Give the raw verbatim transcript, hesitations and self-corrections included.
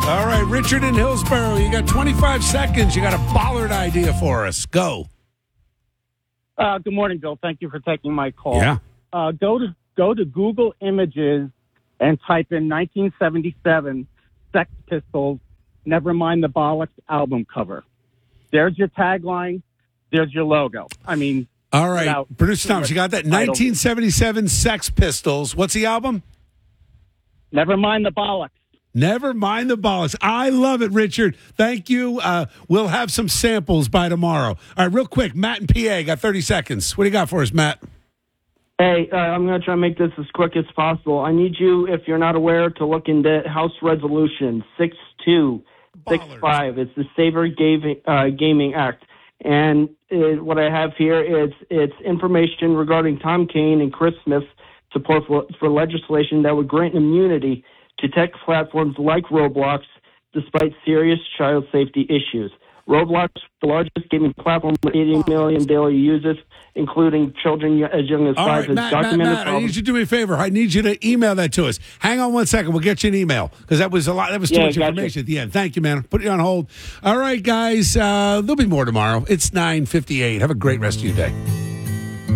All right, Richard in Hillsborough, you got twenty-five seconds. You got a bollard idea for us. Go. Uh, good morning, Bill. Thank you for taking my call. Yeah. Uh, go to go to Google Images and type in nineteen seventy-seven Sex Pistols, Never Mind the Bollocks album cover. There's your tagline. There's your logo. I mean, all right, Producer Thomas, you got that? nineteen seventy-seven Sex Pistols. What's the album? Never Mind the Bollocks. Never mind the bollocks. I love it, Richard. Thank you. Uh, we'll have some samples by tomorrow. All right, real quick, Matt and P A, got thirty seconds. What do you got for us, Matt? Hey, uh, I'm going to try to make this as quick as possible. I need you, if you're not aware, to look into House Resolution six two six five. It's the Saver Gaming, uh, Gaming Act. And uh, what I have here is it's information regarding Tom Kaine and Chris Smith's support for, for legislation that would grant immunity to tech platforms like Roblox, despite serious child safety issues. Roblox, the largest gaming platform with eighty million daily users, including children as young as All five, right, has Matt, documented Matt, Matt, I problems. need you to do me a favor. I need you to email that to us. Hang on one second. We'll get you an email because that was a lot. That was too Yeah, much gotcha. information at the end. Thank you, man. Put you on hold. All right, guys. Uh, there'll be more tomorrow. It's nine fifty-eight. Have a great rest of your day.